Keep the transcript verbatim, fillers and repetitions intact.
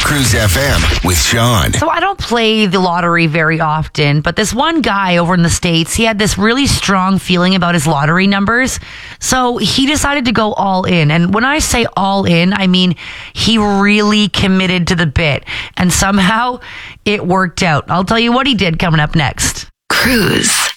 Cruise F M with Sean. So I don't play the lottery very often, but this one guy over in the States, he had this really strong feeling about his lottery numbers. So he decided to go all in. And when I say all in, I mean he really committed to the bit. And somehow it worked out. I'll tell you what he did coming up next. Cruise.